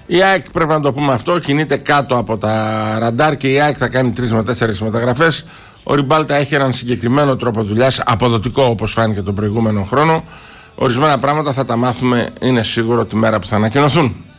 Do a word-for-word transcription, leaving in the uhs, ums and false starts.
Η ΑΕΚ, πρέπει να το πούμε αυτό, κινείται κάτω από τα ραντάρ και η ΑΕΚ θα κάνει τρεις με τέσσερις μεταγραφές. Ο Ριμπάλτα έχει έναν συγκεκριμένο τρόπο δουλειάς, αποδοτικό όπως φάνηκε τον προηγούμενο χρόνο. Ορισμένα πράγματα θα τα μάθουμε, είναι σίγουρο, τη μέρα που θα ανακοινωθούν.